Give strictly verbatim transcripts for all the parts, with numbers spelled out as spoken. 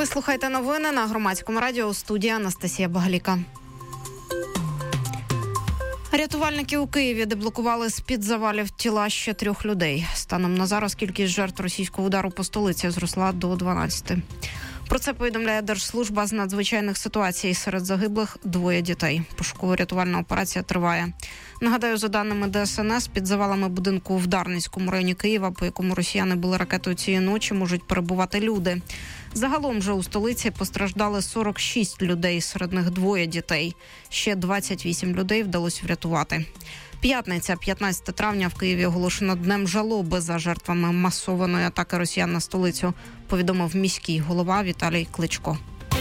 Слухайте новини на Громадському радіо. У студії Анастасія Багаліка. Рятувальники у Києві деблокували з-під завалів тіла ще трьох людей. Станом на зараз кількість жертв російського удару по столиці зросла до дванадцяти. Про це повідомляє Держслужба з надзвичайних ситуацій. Серед загиблих двоє дітей. Пошуково-рятувальна операція триває. Нагадаю, за даними Де Ес Ен Ес, під завалами будинку в Дарницькому районі Києва, по якому росіяни били ракетою цієї ночі, можуть перебувати люди. Загалом же у столиці постраждали сорок шість людей, серед них двоє дітей. Ще двадцять вісім людей вдалося врятувати. П'ятниця, п'ятнадцяте травня, в Києві оголошено днем жалоби за жертвами масованої атаки росіян на столицю, повідомив міський голова Віталій Кличко.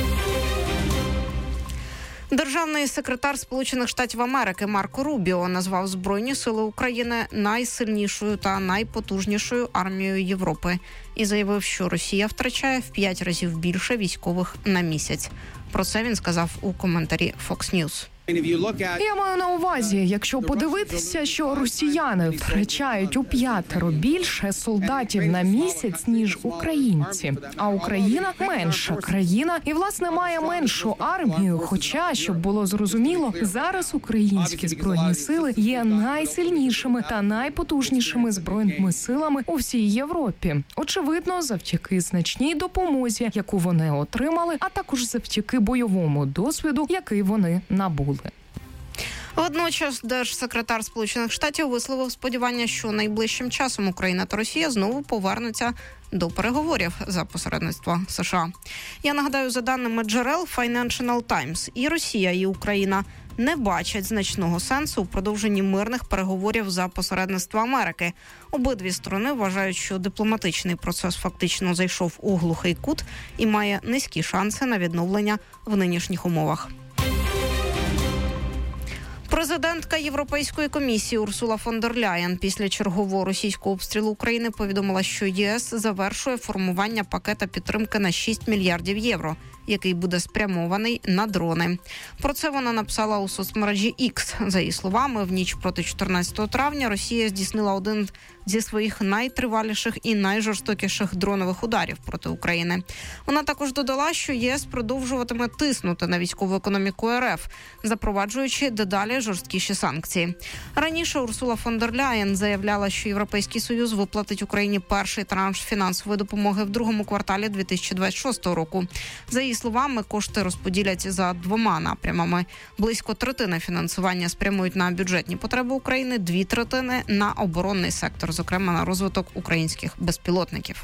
Державний секретар Сполучених Штатів Америки Марко Рубіо назвав Збройні сили України найсильнішою та найпотужнішою армією Європи і заявив, що Росія втрачає в п'ять разів більше військових на місяць. Про це він сказав у коментарі Fox News. Я маю на увазі, якщо подивитися, що росіяни втрачають у п'ятеро більше солдатів на місяць, ніж українці. А Україна – менша країна і, власне, має меншу армію. Хоча, щоб було зрозуміло, зараз українські збройні сили є найсильнішими та найпотужнішими збройними силами у всій Європі. Очевидно, завдяки значній допомозі, яку вони отримали, а також завдяки бойовому досвіду, який вони набули. Водночас держсекретар Сполучених Штатів висловив сподівання, що найближчим часом Україна та Росія знову повернуться до переговорів за посередництва США. Я нагадаю, за даними джерел Financial Times, і Росія, і Україна не бачать значного сенсу у продовженні мирних переговорів за посередництва Америки. Обидві сторони вважають, що дипломатичний процес фактично зайшов у глухий кут і має низькі шанси на відновлення в нинішніх умовах. Президентка Європейської комісії Урсула фон дер Ляєн після чергового російського обстрілу України повідомила, що ЄС завершує формування пакета підтримки на шість мільярдів євро, який буде спрямований на дрони. Про це вона написала у соцмережі X. За її словами, в ніч проти чотирнадцятого травня Росія здійснила один зі своїх найтриваліших і найжорстокіших дронових ударів проти України. Вона також додала, що ЄС продовжуватиме тиснути на військову економіку РФ, запроваджуючи дедалі жорсткіші санкції. Раніше Урсула фон дер Ляєн заявляла, що Європейський Союз виплатить Україні перший транш фінансової допомоги в другому кварталі дві тисячі двадцять шостого року. За її словами, кошти розподілять за двома напрямами. Близько третини фінансування спрямують на бюджетні потреби України, дві третини – на оборонний сектор, зокрема на розвиток українських безпілотників.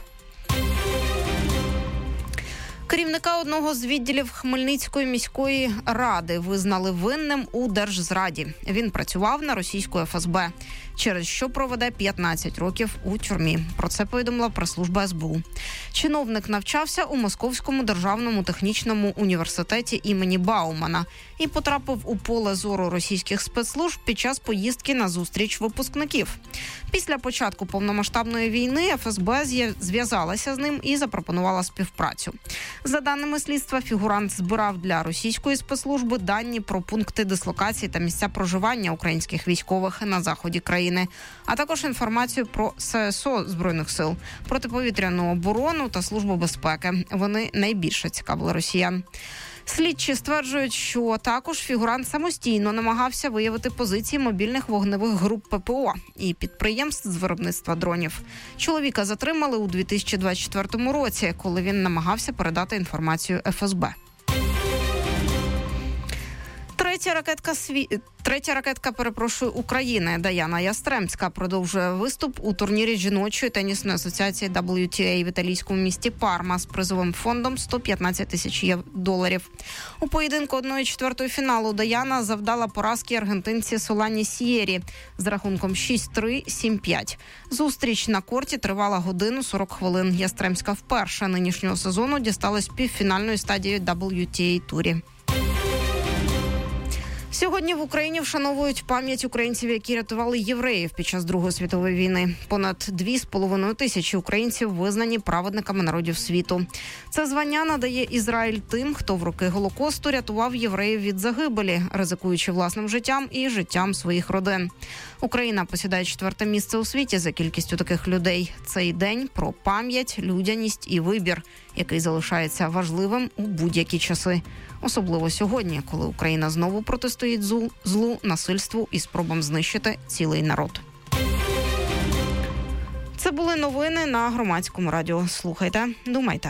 Керівника одного з відділів Хмельницької міської ради визнали винним у держзраді. Він працював на російську еф ес бе, через що проведе п'ятнадцять років у тюрмі. Про це повідомила прес-служба ес бе у. Чиновник навчався у Московському державному технічному університеті імені Баумана і потрапив у поле зору російських спецслужб під час поїздки на зустріч випускників. Після початку повномасштабної війни еф ес бе зв'язалася з ним і запропонувала співпрацю. За даними слідства, фігурант збирав для російської спецслужби дані про пункти дислокації та місця проживання українських військових на заході країни, а також інформацію про ес ес о Збройних сил, протиповітряну оборону та Службу безпеки. Вони найбільше цікавили росіян. Слідчі стверджують, що також фігурант самостійно намагався виявити позиції мобільних вогневих груп пе пе о і підприємств з виробництва дронів. Чоловіка затримали у дві тисячі двадцять четвертому році, коли він намагався передати інформацію еф ес бе. Третя ракетка сві... Третя ракетка, перепрошую, України Даяна Ястремська продовжує виступ у турнірі жіночої тенісної асоціації дабл ю ті ей в італійському місті Парма з призовим фондом сто п'ятнадцять тисяч доларів. У поєдинку одної четвертої фіналу Даяна завдала поразки аргентинці Солані Сієрі з рахунком шість три - сім п'ять. Зустріч на корті тривала годину сорок хвилин. Ястремська вперше нинішнього сезону дісталась півфінальної стадії дабл ю ті ей турі. Сьогодні в Україні вшановують пам'ять українців, які рятували євреїв під час Другої світової війни. Понад дві з половиною тисячі українців визнані праведниками народів світу. Це звання надає Ізраїль тим, хто в роки Голокосту рятував євреїв від загибелі, ризикуючи власним життям і життям своїх родин. Україна посідає четверте місце у світі за кількістю таких людей. Цей день про пам'ять, людяність і вибір, який залишається важливим у будь-які часи. Особливо сьогодні, коли Україна знову протистоїть злу, злу, насильству і спробам знищити цілий народ. Це були новини на Громадському радіо. Слухайте, думайте.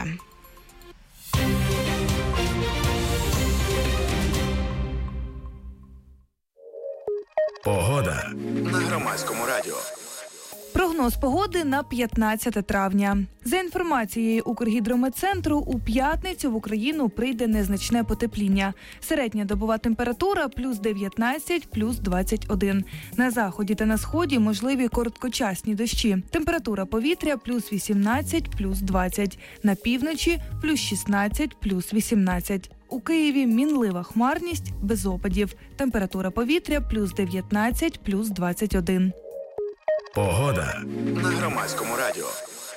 Погода на Громадському радіо. Прогноз погоди на п'ятнадцяте травня. За інформацією Укргідрометцентру, у п'ятницю в Україну прийде незначне потепління. Середня добова температура – плюс дев'ятнадцять, плюс двадцять один. На заході та на сході можливі короткочасні дощі. Температура повітря – плюс вісімнадцять, плюс двадцять. На півночі – плюс шістнадцять, плюс вісімнадцять. У Києві мінлива хмарність, без опадів. Температура повітря – плюс дев'ятнадцять, плюс двадцять один. Погода на Громадському радіо.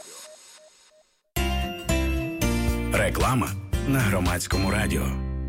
Реклама на Громадському радіо.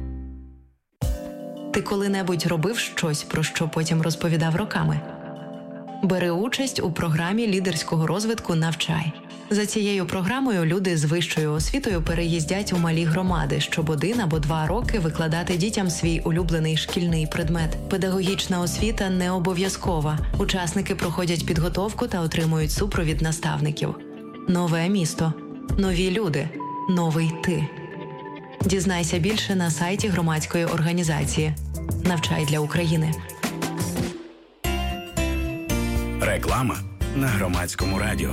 Ти коли-небудь робив щось, про що потім розповідав роками? Бери участь у програмі лідерського розвитку «Навчай». За цією програмою люди з вищою освітою переїздять у малі громади, щоб один або два роки викладати дітям свій улюблений шкільний предмет. Педагогічна освіта не обов'язкова. Учасники проходять підготовку та отримують супровід наставників. Нове місто. Нові люди. Новий ти. Дізнайся більше на сайті громадської організації «Навчай для України». Реклама на Громадському радіо.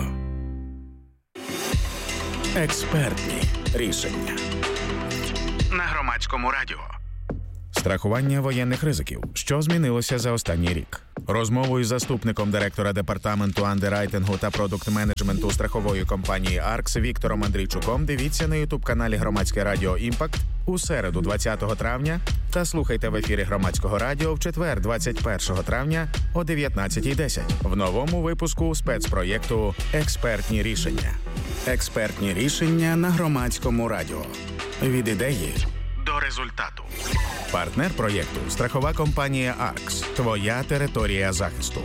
Експертні рішення на Громадському радіо. Страхування воєнних ризиків. Що змінилося за останній рік? Розмову із заступником директора департаменту андеррайтингу та продукт-менеджменту страхової компанії «Аркс» Віктором Андрійчуком дивіться на ютуб-каналі Громадське радіо «Імпакт» у середу двадцятого травня та слухайте в ефірі Громадського радіо в четвер двадцять першого травня о дев'ятнадцятій десять в новому випуску спецпроєкту «Експертні рішення». Експертні рішення на Громадському радіо. Від ідеї до результату. Партнер проєкту – страхова компанія «Аркс». Твоя територія захисту.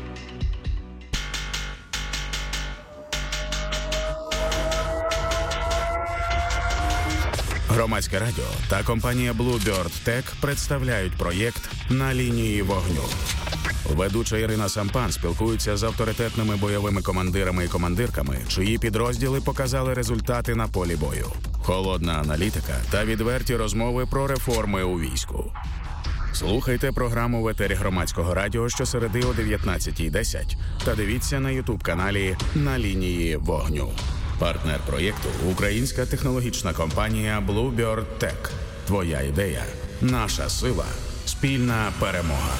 Громадське радіо та компанія Bluebird Tech представляють проєкт «На лінії вогню». Ведуча Ірина Сампан спілкується з авторитетними бойовими командирами і командирками, чиї підрозділи показали результати на полі бою. Холодна аналітика та відверті розмови про реформи у війську. Слухайте програму в етері Громадського радіо щосереди о дев'ятнадцятій десять та дивіться на ютуб-каналі «На лінії вогню». Партнер проєкту – українська технологічна компанія Bluebird Tech. Твоя ідея – наша сила, спільна перемога.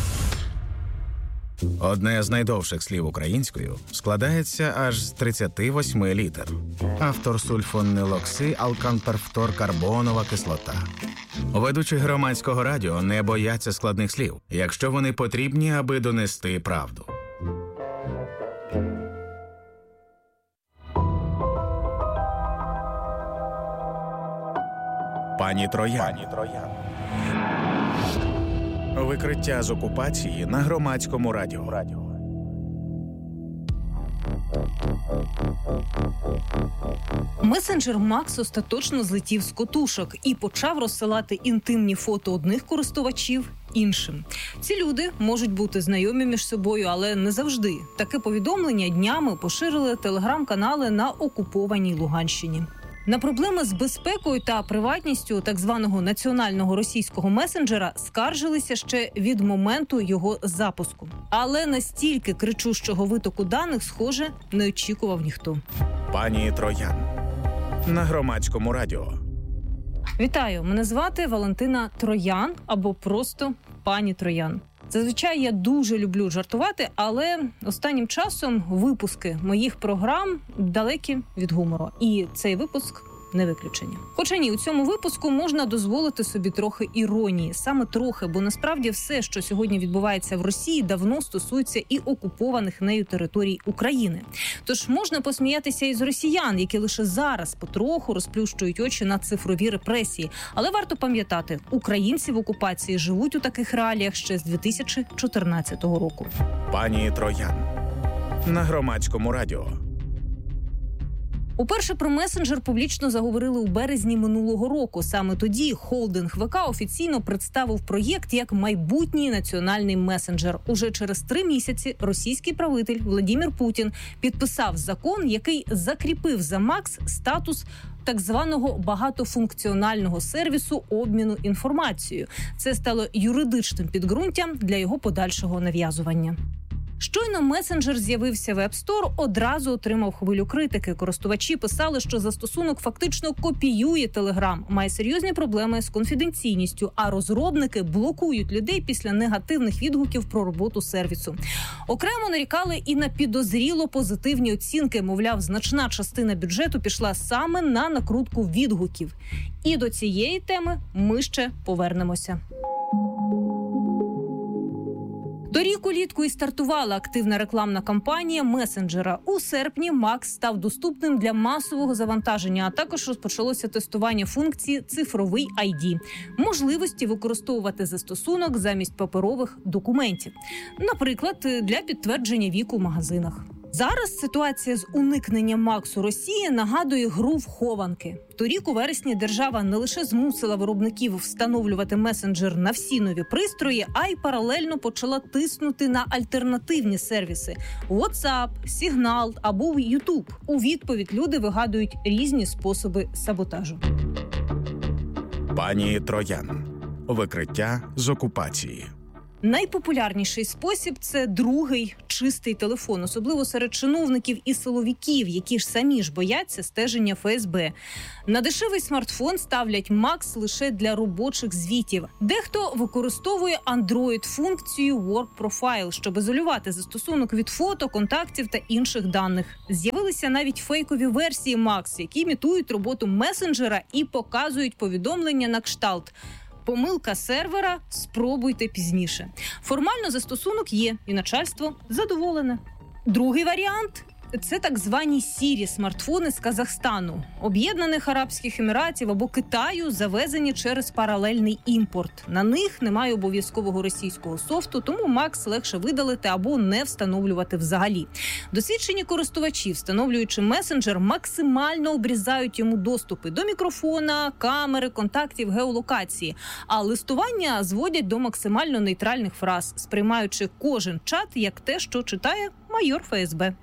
Одне з найдовших слів українською складається аж з тридцяти восьми літер. Автор сульфонилокси, алканперфторкарбонова кислота. Ведучі Громадського радіо не бояться складних слів, якщо вони потрібні, аби донести правду. Пані Троян. Викриття з окупації на Громадському радіо. Месенджер Макс остаточно злетів з котушок і почав розсилати інтимні фото одних користувачів іншим. Ці люди можуть бути знайомі між собою, але не завжди. Таке повідомлення днями поширили телеграм-канали на окупованій Луганщині. На проблеми з безпекою та приватністю так званого національного російського месенджера скаржилися ще від моменту його запуску. Але настільки кричущого витоку даних, схоже, не очікував ніхто. Пані Троян на Громадському радіо. Вітаю, мене звати Валентина Троян або просто пані Троян. Зазвичай я дуже люблю жартувати, але останнім часом випуски моїх програм далекі від гумору. І цей випуск не виключення. Хоча ні, у цьому випуску можна дозволити собі трохи іронії. Саме трохи, бо насправді все, що сьогодні відбувається в Росії, давно стосується і окупованих нею територій України. Тож можна посміятися із росіян, які лише зараз потроху розплющують очі на цифрові репресії. Але варто пам'ятати, українці в окупації живуть у таких реаліях ще з дві тисячі чотирнадцятого року. Пані Троян на Громадському радіо. Уперше про месенджер публічно заговорили у березні минулого року. Саме тоді холдинг ВК офіційно представив проєкт як майбутній національний месенджер. Уже через три місяці російський правитель Владимир Путін підписав закон, який закріпив за Макс статус так званого багатофункціонального сервісу обміну інформацією. Це стало юридичним підґрунтям для його подальшого нав'язування. Щойно месенджер з'явився в App Store, одразу отримав хвилю критики. Користувачі писали, що застосунок фактично копіює Telegram, має серйозні проблеми з конфіденційністю, а розробники блокують людей після негативних відгуків про роботу сервісу. Окремо нарікали і на підозріло позитивні оцінки, мовляв, значна частина бюджету пішла саме на накрутку відгуків. І до цієї теми ми ще повернемося. Торік улітку і стартувала активна рекламна кампанія месенджера. У серпні Макс став доступним для масового завантаження, а також розпочалося тестування функції «Цифровий ай ді» – можливості використовувати застосунок замість паперових документів. Наприклад, для підтвердження віку в магазинах. Зараз ситуація з уникненням Максу Росії нагадує гру в хованки. Торік у вересні держава не лише змусила виробників встановлювати месенджер на всі нові пристрої, а й паралельно почала тиснути на альтернативні сервіси – WhatsApp, Signal або YouTube. У відповідь люди вигадують різні способи саботажу. Пані Троян. Викриття з окупації. Найпопулярніший спосіб – це другий чистий телефон, особливо серед чиновників і силовиків, які ж самі ж бояться стеження еф ес бе. На дешевий смартфон ставлять Макс лише для робочих звітів. Дехто використовує Android-функцію Work Profile, щоб ізолювати застосунок від фото, контактів та інших даних. З'явилися навіть фейкові версії Макс, які імітують роботу месенджера і показують повідомлення на кшталт: помилка сервера, спробуйте пізніше. Формально застосунок є, і начальство задоволене. Другий варіант – це так звані сірі смартфони з Казахстану, Об'єднаних Арабських Еміратів або Китаю, завезені через паралельний імпорт. На них немає обов'язкового російського софту, тому Макс легше видалити або не встановлювати взагалі. Досвідчені користувачі, встановлюючи месенджер, максимально обрізають йому доступи до мікрофона, камери, контактів, геолокації, а листування зводять до максимально нейтральних фраз, сприймаючи кожен чат як те, що читає майор еф ес бе.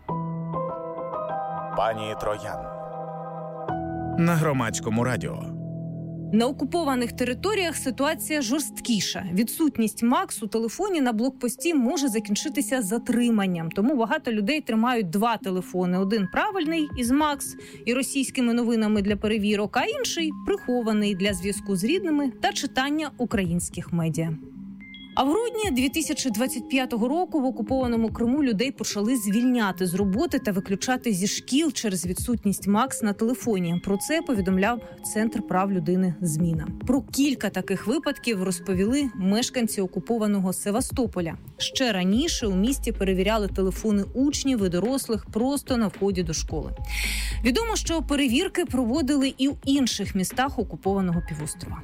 Пані Троян на Громадському радіо. На окупованих територіях ситуація жорсткіша. Відсутність Макс у телефоні на блокпості може закінчитися затриманням. Тому багато людей тримають два телефони. Один правильний із Макс і російськими новинами для перевірок, а інший прихований для зв'язку з рідними та читання українських медіа. А в грудні дві тисячі двадцять п'ятого року в окупованому Криму людей почали звільняти з роботи та виключати зі шкіл через відсутність Макс на телефоні. Про це повідомляв Центр прав людини «Зміна». Про кілька таких випадків розповіли мешканці окупованого Севастополя. Ще раніше у місті перевіряли телефони учнів і дорослих просто на вході до школи. Відомо, що перевірки проводили і в інших містах окупованого півострова.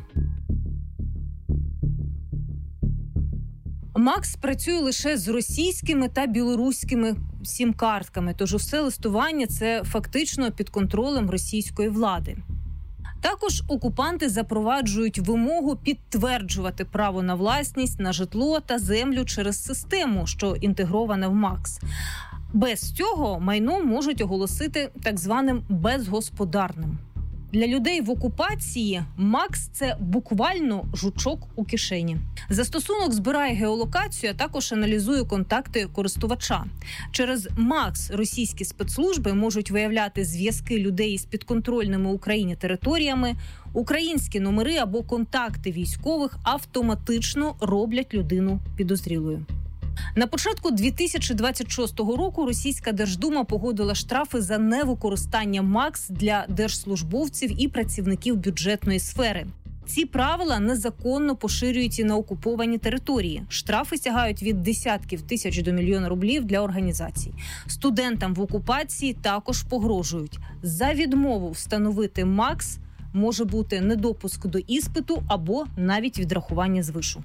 Макс працює лише з російськими та білоруськими сім-картками, тож усе листування – це фактично під контролем російської влади. Також окупанти запроваджують вимогу підтверджувати право на власність, на житло та землю через систему, що інтегрована в Макс. Без цього майно можуть оголосити так званим безгосподарним. Для людей в окупації Макс – це буквально жучок у кишені. Застосунок збирає геолокацію, а також аналізує контакти користувача. Через Макс російські спецслужби можуть виявляти зв'язки людей із підконтрольними Україні територіями, українські номери або контакти військових автоматично роблять людину підозрілою. На початку дві тисячі двадцять шостого року Російська Держдума погодила штрафи за невикористання МАКС для держслужбовців і працівників бюджетної сфери. Ці правила незаконно поширюють і на окуповані території. Штрафи сягають від десятків тисяч до мільйона рублів для організацій. Студентам в окупації також погрожують. За відмову встановити МАКС може бути недопуск до іспиту або навіть відрахування з вишу.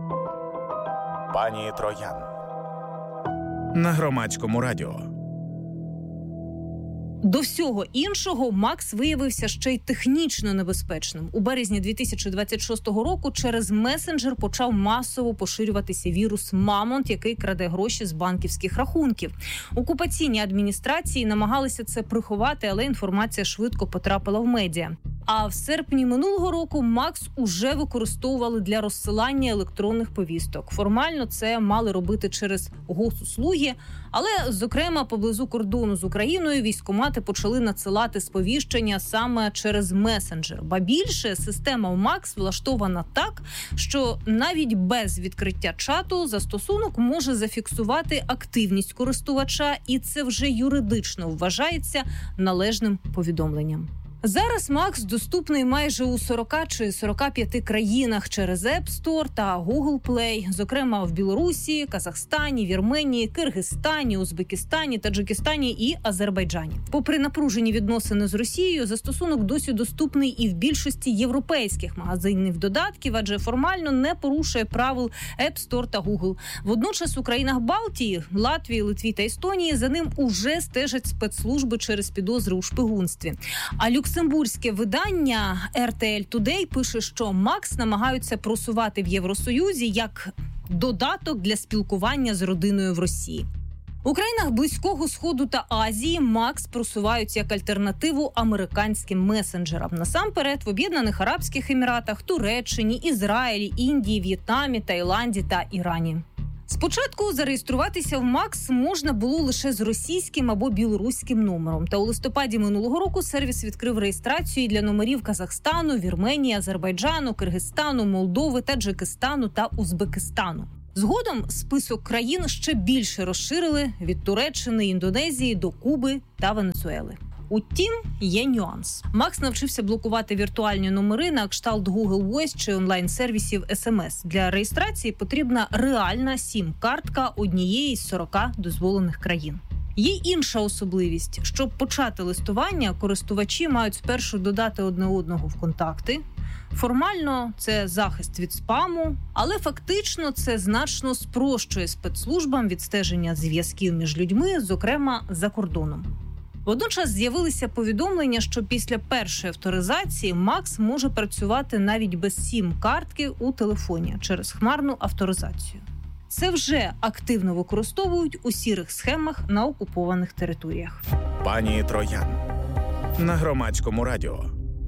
Пані Троян на Громадському радіо. До всього іншого, МАКС виявився ще й технічно небезпечним. У березні дві тисячі двадцять шостого року через месенджер почав масово поширюватися вірус «Мамонт», який краде гроші з банківських рахунків. Окупаційні адміністрації намагалися це приховати, але інформація швидко потрапила в медіа. А в серпні минулого року МАКС уже використовували для розсилання електронних повісток. Формально це мали робити через госуслуги, але, зокрема, поблизу кордону з Україною військкомати почали надсилати сповіщення саме через месенджер. Ба більше, система в МАКС влаштована так, що навіть без відкриття чату застосунок може зафіксувати активність користувача, і це вже юридично вважається належним повідомленням. Зараз МАКС доступний майже у сорока чи сорока п'яти країнах через App Store та Google Play, зокрема в Білорусі, Казахстані, Вірменії, Киргизстані, Узбекистані, Таджикистані і Азербайджані. Попри напружені відносини з Росією, застосунок досі доступний і в більшості європейських магазинів додатків, адже формально не порушує правил App Store та Google. Водночас у країнах Балтії, Латвії, Литві та Естонії за ним уже стежать спецслужби через підозри у шпигунстві. А люксембурзьке видання ар те ель Today пише, що МАКС намагаються просувати в Євросоюзі як додаток для спілкування з родиною в Росії. У країнах Близького Сходу та Азії МАКС просувають як альтернативу американським месенджерам. Насамперед в Об'єднаних Арабських Еміратах, Туреччині, Ізраїлі, Індії, В'єтнамі, Таїланді та Ірані. Спочатку зареєструватися в МАКС можна було лише з російським або білоруським номером. Та у листопаді минулого року сервіс відкрив реєстрацію для номерів Казахстану, Вірменії, Азербайджану, Киргизстану, Молдови, Таджикистану та Узбекистану. Згодом список країн ще більше розширили від Туреччини, Індонезії до Куби та Венесуели. Утім, є нюанс. МАКС навчився блокувати віртуальні номери на кшталт Google Voice чи онлайн-сервісів ес ем ес. Для реєстрації потрібна реальна сім-картка однієї з сорока дозволених країн. Є інша особливість. Щоб почати листування, користувачі мають спершу додати одне одного в контакти. Формально це захист від спаму, але фактично це значно спрощує спецслужбам відстеження зв'язків між людьми, зокрема за кордоном. Водночас з'явилися повідомлення, що після першої авторизації МАКС може працювати навіть без сім-картки у телефоні через хмарну авторизацію. Це вже активно використовують у сірих схемах на окупованих територіях. Пані Троян на Громадському радіо.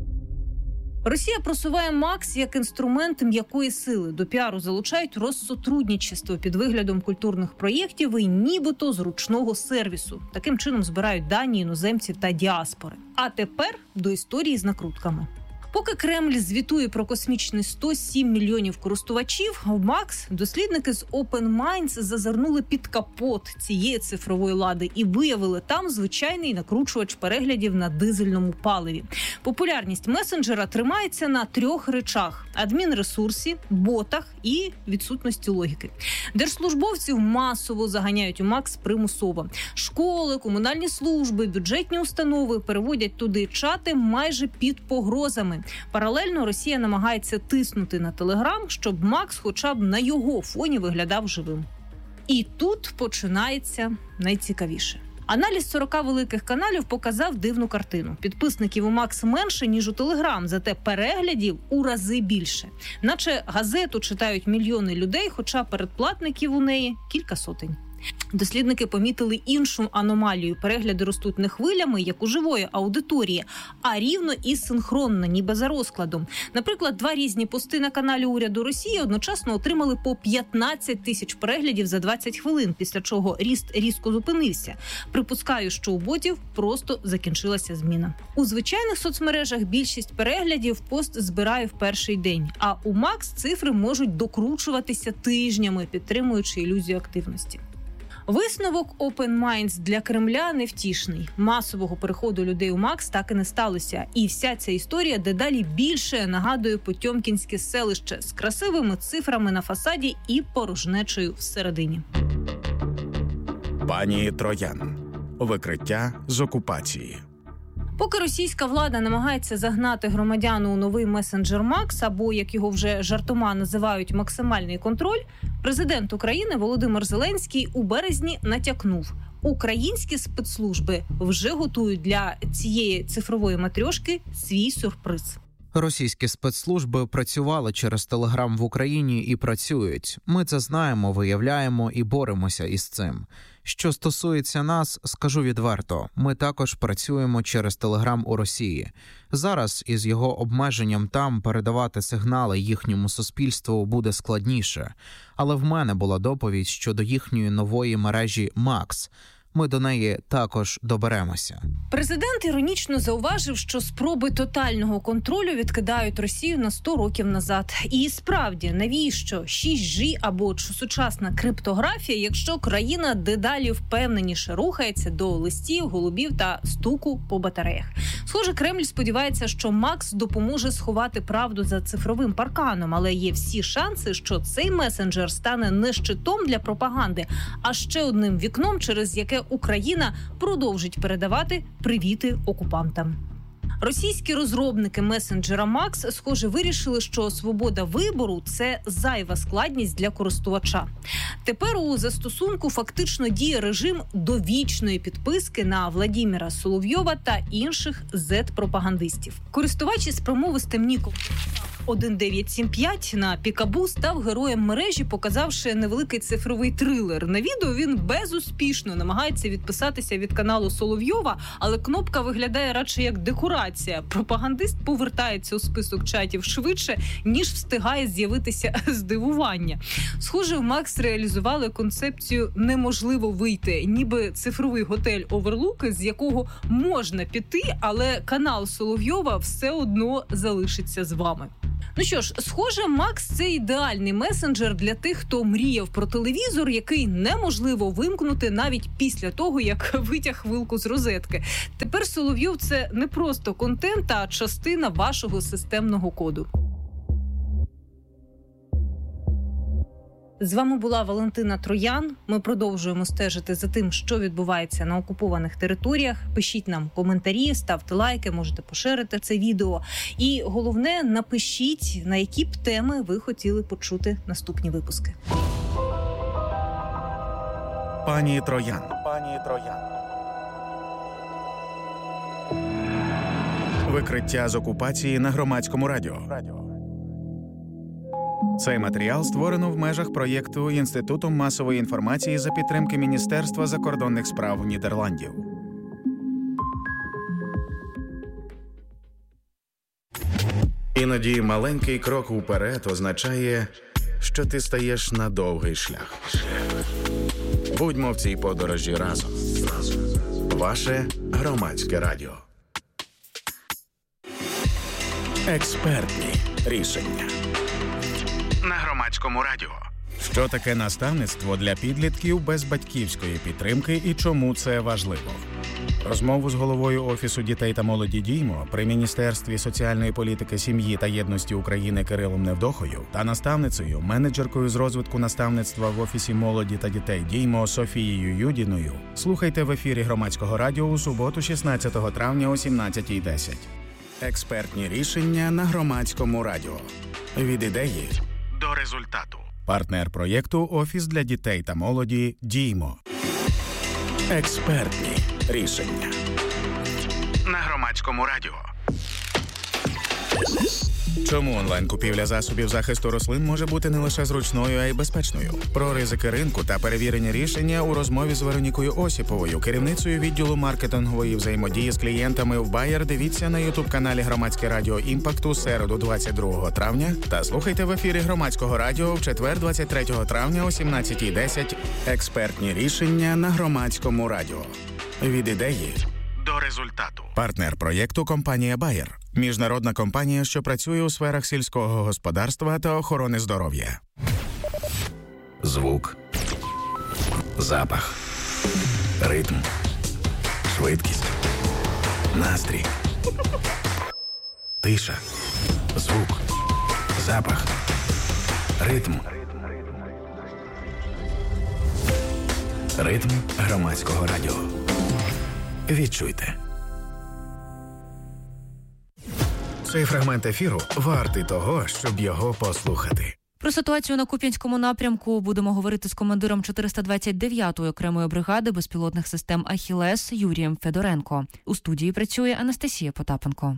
Росія просуває МАКС як інструмент м'якої сили. До піару залучають розсотрудничество під виглядом культурних проєктів і нібито зручного сервісу. Таким чином збирають дані іноземців та діаспори. А тепер до історії з накрутками. Поки Кремль звітує про космічні сто сім мільйонів користувачів, в МАКС дослідники з Open Minds зазирнули під капот цієї цифрової лади і виявили там звичайний накручувач переглядів на дизельному паливі. Популярність месенджера тримається на трьох речах – адмінресурсі, ботах і відсутності логіки. Держслужбовців масово заганяють у МАКС примусово. Школи, комунальні служби, бюджетні установи переводять туди чати майже під погрозами. Паралельно Росія намагається тиснути на Телеграм, щоб МАКС хоча б на його фоні виглядав живим. І тут починається найцікавіше. Аналіз сорока великих каналів показав дивну картину. Підписників у МАКС менше, ніж у Телеграм, зате переглядів у рази більше. Наче газету читають мільйони людей, хоча передплатників у неї кілька сотень. Дослідники помітили іншу аномалію. Перегляди ростуть не хвилями, як у живої аудиторії, а рівно і синхронно, ніби за розкладом. Наприклад, два різні пости на каналі уряду Росії одночасно отримали по п'ятнадцять тисяч переглядів за двадцять хвилин, після чого ріст різко зупинився. Припускаю, що у ботів просто закінчилася зміна. У звичайних соцмережах більшість переглядів пост збирає в перший день, а у Макс цифри можуть докручуватися тижнями, підтримуючи ілюзію активності. Висновок Open Minds для Кремля невтішний. Масового переходу людей у Макс так і не сталося. І вся ця історія дедалі більше нагадує потьомкінське селище з красивими цифрами на фасаді і порожнечею всередині. Пані Троян. Викриття з окупації. Поки російська влада намагається загнати громадян у новий месенджер Макс, або, як його вже жартома називають, максимальний контроль, президент України Володимир Зеленський у березні натякнув – українські спецслужби вже готують для цієї цифрової матрьошки свій сюрприз. Російські спецслужби працювали через Телеграм в Україні і працюють. Ми це знаємо, виявляємо і боремося із цим. Що стосується нас, скажу відверто, ми також працюємо через Телеграм у Росії. Зараз із його обмеженням там передавати сигнали їхньому суспільству буде складніше. Але в мене була доповідь щодо їхньої нової мережі «Макс». Ми до неї також доберемося. Президент іронічно зауважив, що спроби тотального контролю відкидають Росію на сто років назад. І справді, навіщо шість джі або сучасна криптографія, якщо країна дедалі впевненіше рухається до листів, голубів та стуку по батареях? Схоже, Кремль сподівається, що Макс допоможе сховати правду за цифровим парканом, але є всі шанси, що цей месенджер стане не щитом для пропаганди, а ще одним вікном, через яке Україна продовжить передавати привіти окупантам. Російські розробники месенджера Макс, схоже, вирішили, що свобода вибору – це зайва складність для користувача. Тепер у застосунку фактично діє режим довічної підписки на Владіміра Соловйова та інших зет-пропагандистів. Користувач із промовистим ніком один дев'ять сім п'ять на Пікабу став героєм мережі, показавши невеликий цифровий трилер. На відео він безуспішно намагається відписатися від каналу Соловйова, але кнопка виглядає радше як декорація. Пропагандист повертається у список чатів швидше, ніж встигає з'явитися здивування. Схоже, в Макс реалізували концепцію «неможливо вийти», ніби цифровий готель Оверлук, з якого можна піти, але канал Соловйова все одно залишиться з вами. Ну що ж, схоже, Макс – це ідеальний месенджер для тих, хто мріяв про телевізор, який неможливо вимкнути навіть після того, як витяг вилку з розетки. Тепер Соловйов – це не просто контент, а частина вашого системного коду. З вами була Валентина Троян. Ми продовжуємо стежити за тим, що відбувається на окупованих територіях. Пишіть нам коментарі, ставте лайки, можете поширити це відео. І головне, напишіть, на які б теми ви хотіли почути наступні випуски. Пані Троян. Пані Троян. Викриття з окупації на Громадському радіо. Цей матеріал створено в межах проєкту Інституту масової інформації за підтримки Міністерства закордонних справ Нідерландів. Іноді маленький крок уперед означає, що ти стаєш на довгий шлях. Будьмо в цій подорожі разом. Ваше Громадське радіо. Експертні рішення. На Громадському радіо. Що таке наставництво для підлітків без батьківської підтримки і чому це важливо? Розмову з головою Офісу дітей та молоді «Діймо» при Міністерстві соціальної політики, сім'ї та єдності України Кирилом Невдохою та наставницею, менеджеркою з розвитку наставництва в Офісі молоді та дітей «Діймо» Софією Юдіною слухайте в ефірі Громадського радіо у суботу, шістнадцятого травня о сімнадцятій десять. Експертні рішення на Громадському радіо. Від ідеї до результату. Партнер проєкту Офіс для дітей та молоді «Діймо». Експертні рішення на Громадському радіо. Чому онлайн-купівля засобів захисту рослин може бути не лише зручною, а й безпечною? Про ризики ринку та перевірені рішення у розмові з Веронікою Осіповою, керівницею відділу маркетингової взаємодії з клієнтами в Bayer. Дивіться на ютуб-каналі Громадське радіо Імпакт у середу двадцять другого травня та слухайте в ефірі Громадського радіо в четвер двадцять третього травня о сімнадцятій десять. Експертні рішення на Громадському радіо. Від ідеї до результату. Партнер проєкту – компанія Bayer. Міжнародна компанія, що працює у сферах сільського господарства та охорони здоров'я. Звук. Запах. Ритм. Швидкість. Настрій. Тиша. Звук. Запах. Ритм. Ритм Громадського радіо. Відчуйте. Цей фрагмент ефіру вартий того, щоб його послухати. Про ситуацію на Куп'янському напрямку будемо говорити з командиром чотириста двадцять дев'ятої окремої бригади безпілотних систем «Ахілес» Юрієм Федоренко. У студії працює Анастасія Потапенко.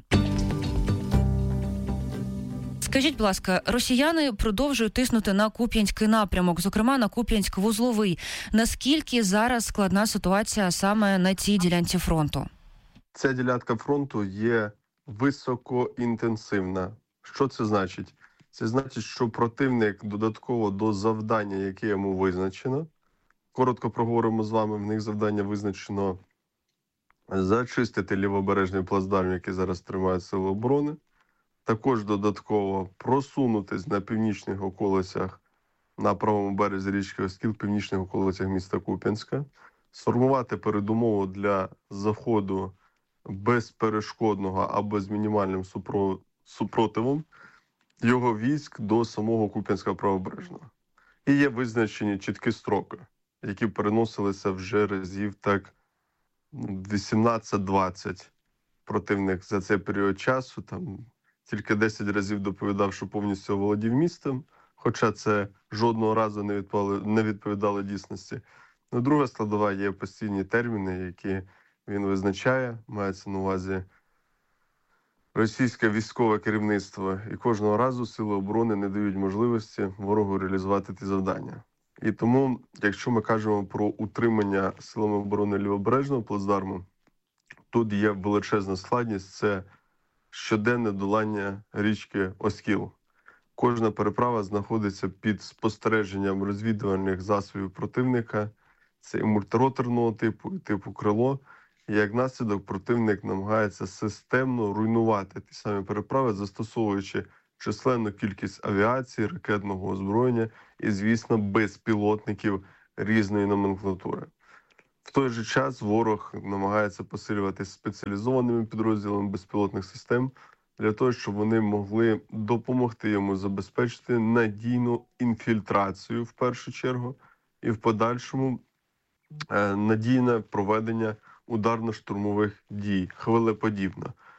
Скажіть, будь ласка, росіяни продовжують тиснути на Куп'янський напрямок, зокрема на Куп'янськ-Вузловий. Наскільки зараз складна ситуація саме на цій ділянці фронту? Ця ділянка фронту є високоінтенсивна. Що це значить? Це значить, що противник додатково до завдання, яке йому визначено, коротко проговоримо з вами, в них завдання визначено зачистити лівобережний плацдарм, який зараз тримають сили оборони, також додатково просунутись на північних околицях на правому березі річки Оскіл, північних околицях міста Куп'янська, сформувати передумову для заходу безперешкодного або з мінімальним супро... супротивом його військ до самого Куп'янська правобережного. І є визначені чіткі строки, які переносилися вже разів так вісімнадцять-двадцять. Противник за цей період часу там тільки десять разів доповідав, що повністю оволодів містом, хоча це жодного разу не відповідало, не відповідало дійсності. Ну, друга складова є постійні терміни, які він визначає, мається на увазі російське військове керівництво, і кожного разу сили оборони не дають можливості ворогу реалізувати ті завдання. І тому, якщо ми кажемо про утримання силами оборони лівобережного плацдарму, тут є величезна складність – це щоденне долання річки Оскіл. Кожна переправа знаходиться під спостереженням розвідувальних засобів противника, це і мультироторного типу, і типу крило. І як наслідок противник намагається системно руйнувати ті самі переправи, застосовуючи численну кількість авіації, ракетного озброєння і, звісно, безпілотників різної номенклатури. В той же час ворог намагається посилюватися спеціалізованими підрозділами безпілотних систем для того, щоб вони могли допомогти йому забезпечити надійну інфільтрацію в першу чергу і в подальшому надійне проведення ударно-штурмових дій, хвилеподібно.